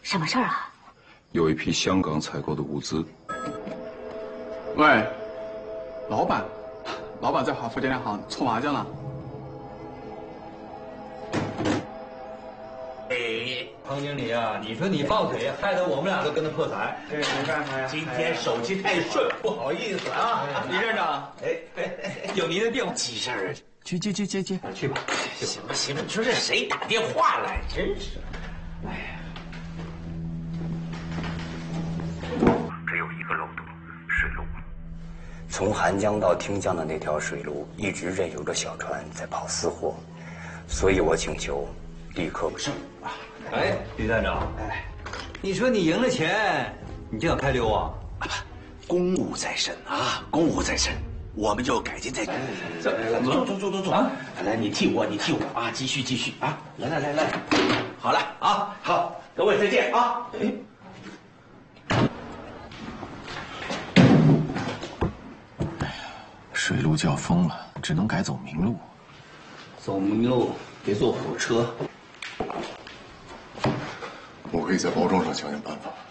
什么事儿啊？ 有一批香港采购的物资。 喂，老板，老板在华福电量行搓麻将呢。 哎，庞经理啊，你说你抱腿，害得我们俩都跟他破财。 这没办法呀， 今天手气太顺，不好意思啊。 李站长，有您的电话。 急事儿， 去去吧。行了，你说这谁打电话来？真是，哎呀。 只有一个漏洞，水路。从韩江到汀江的那条水路一直任由着小船在跑私货，所以我请求立刻不胜啊！ 哎，李站长，哎，你说你赢了钱，你就想开溜啊？ 公务在身啊，公务在身，我们就改进在。 走啊！来，你替我啊！继续啊！来，好了啊，好，各位再见啊！哎。 水路就要封了，只能改走明路。 走明路，别坐火车。 我可以在包装上想想办法。